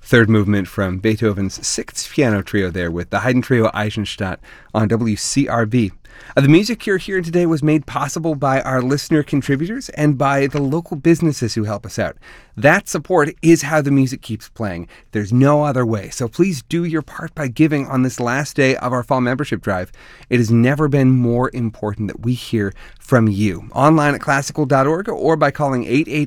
third movement from Beethoven's Sixth Piano Trio there with the Haydn Trio Eisenstadt on WCRB. The music you're hearing today was made possible by our listener contributors and by the local businesses who help us out. That support is how the music keeps playing. There's no other way. So please do your part by giving on this last day of our fall membership drive. It has never been more important that we hear from you. Online at classical.org or by calling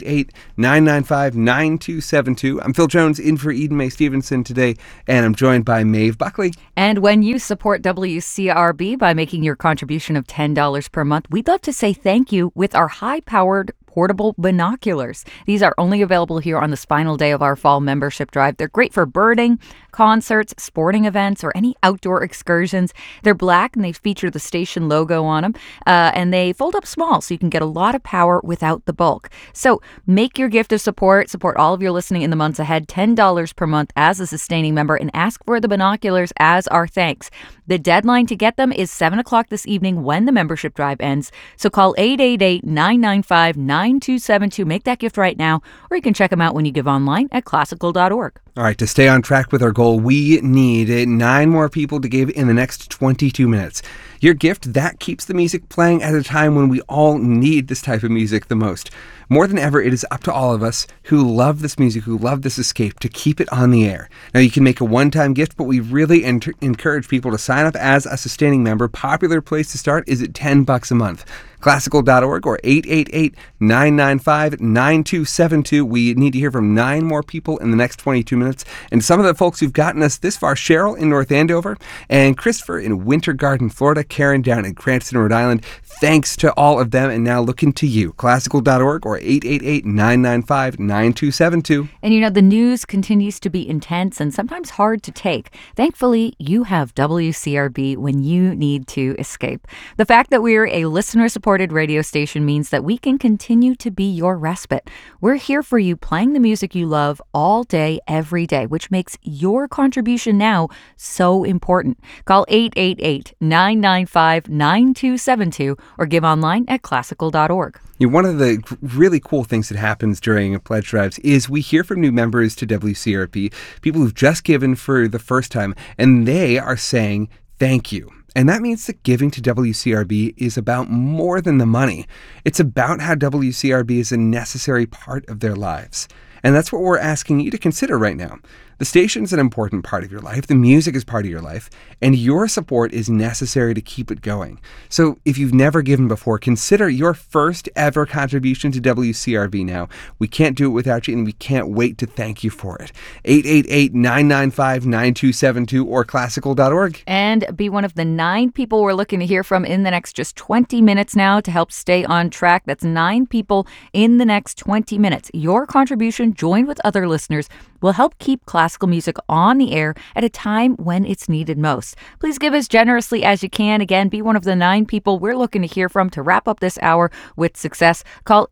888-995-9272. I'm Phil Jones in for Eden May Stevenson today, and I'm joined by Maeve Buckley. And when you support WCRB by making your contribution of $10 per month, we'd love to say thank you with our high-powered portable binoculars. These are only available here on this final day of our fall membership drive. They're great for birding, concerts, sporting events, or any outdoor excursions. They're black and they feature the station logo on them, and they fold up small so you can get a lot of power without the bulk. So make your gift of support all of your listening in the months ahead, $10 per month as a sustaining member, and ask for the binoculars as our thanks. The deadline to get them is 7 o'clock this evening when the membership drive ends. So call 888-995-9272. Make that gift right now, or you can check them out when you give online at classical.org. All right, to stay on track with our goal, we need 9 more people to give in the next 22 minutes. Your gift, that keeps the music playing at a time when we all need this type of music the most. More than ever, it is up to all of us who love this music, who love this escape, to keep it on the air. Now, you can make a one-time gift, but we really encourage people to sign up as a sustaining member. Popular place to start is at $10 a month. Classical.org or 888-995-9272. We need to hear from 9 more people in the next 22 minutes. And some of the folks who've gotten us this far: Cheryl in North Andover, and Christopher in Winter Garden, Florida, Karen down in Cranston, Rhode Island. Thanks to all of them, and now looking to you. Classical.org or 888-995-9272. And you know, the news continues to be intense and sometimes hard to take. Thankfully, you have WCRB when you need to escape. The fact that we're a listener-supported radio station means that we can continue to be your respite. We're here for you, playing the music you love all day, every day, which makes your contribution now so important. Call 888-995-9272 or give online at classical.org. One of the really cool things that happens during pledge drives is we hear from new members to WCRP, people who've just given for the first time, and they are saying thank you. And that means that giving to WCRB is about more than the money. It's about how WCRB is a necessary part of their lives. And that's what we're asking you to consider right now. The station's an important part of your life. The music is part of your life. And your support is necessary to keep it going. So if you've never given before, consider your first ever contribution to WCRB now. We can't do it without you, and we can't wait to thank you for it. 888-995-9272 or classical.org. And be one of the 9 people we're looking to hear from in the next just 20 minutes now to help stay on track. That's 9 people in the next 20 minutes. Your contribution, joined with other listeners, will help keep classical music on the air at a time when it's needed most. Please give as generously as you can. Again, be one of the 9 people we're looking to hear from to wrap up this hour with success. Call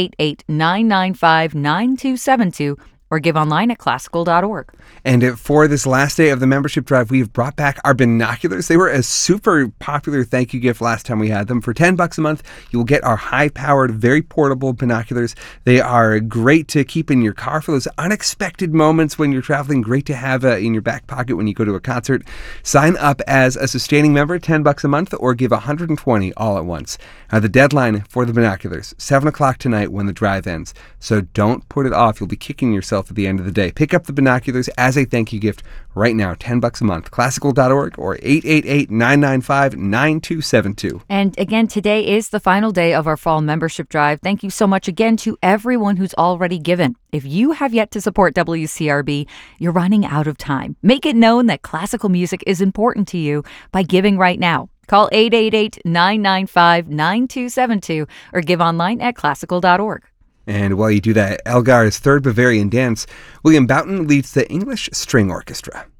888-995-9272 or give online at classical.org. And for this last day of the membership drive, we've brought back our binoculars. They were a super popular thank you gift last time we had them. For $10 a month, you will get our high-powered, very portable binoculars. They are great to keep in your car for those unexpected moments when you're traveling. Great to have in your back pocket when you go to a concert. Sign up as a sustaining member, $10 a month, or give $120 all at once. The deadline for the binoculars, 7 o'clock tonight when the drive ends. So don't put it off. You'll be kicking yourself at the end of the day. Pick up the binoculars as a thank you gift right now, $10 a month. Classical.org or 888-995-9272. And again, today is the final day of our fall membership drive. Thank you so much again to everyone who's already given. If you have yet to support WCRB, you're running out of time. Make it known that classical music is important to you by giving right now. Call 888-995-9272 or give online at classical.org. And while you do that, Elgar's Third Bavarian Dance, William Boughton leads the English String Orchestra.